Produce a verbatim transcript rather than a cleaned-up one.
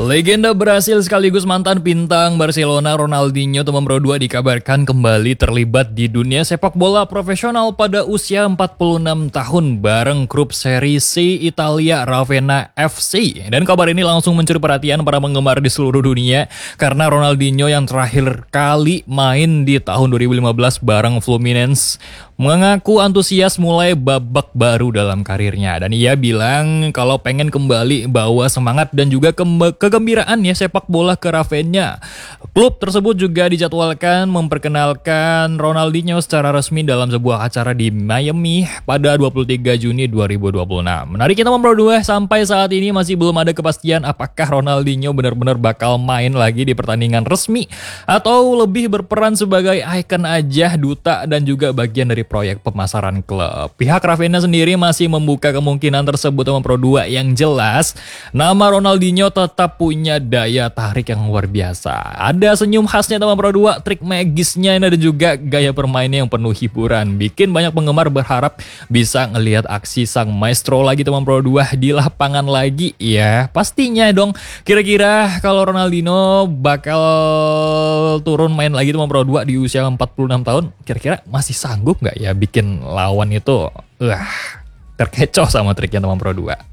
Legenda Brasil sekaligus mantan bintang Barcelona Ronaldinho teman Pro dua dikabarkan kembali terlibat di dunia sepak bola profesional pada usia empat puluh enam tahun bareng klub Serie C Italia Ravenna F C. Dan kabar ini langsung mencuri perhatian para penggemar di seluruh dunia karena Ronaldinho yang terakhir kali main di tahun dua ribu lima belas bareng Fluminense mengaku antusias mulai babak baru dalam karirnya. Dan ia bilang kalau pengen kembali bawa semangat dan juga ke- kegembiraan ya sepak bola ke Ravenna. Klub tersebut juga dijadwalkan memperkenalkan Ronaldinho secara resmi dalam sebuah acara di Miami pada dua puluh tiga Juni dua ribu dua puluh enam. Menarik kita Pro dua, sampai saat ini masih belum ada kepastian apakah Ronaldinho benar-benar bakal main lagi di pertandingan resmi atau lebih berperan sebagai ikon aja, duta dan juga bagian dari proyek pemasaran klub. Pihak Ravenna sendiri masih membuka kemungkinan tersebut sama Pro dua. Yang jelas, nama Ronaldinho tetap punya daya tarik yang luar biasa. Ada senyum khasnya sama Pro dua, trik magisnya dan juga gaya permainnya yang penuh hiburan. Bikin banyak penggemar berharap bisa ngelihat aksi sang maestro lagi teman Pro dua di lapangan lagi. Ya, pastinya dong. Kira-kira kalau Ronaldinho bakal turun main lagi teman Pro dua di usia empat puluh enam tahun, kira-kira masih sanggup nggak ya bikin lawan itu uh, terkecoh sama triknya teman Pro dua?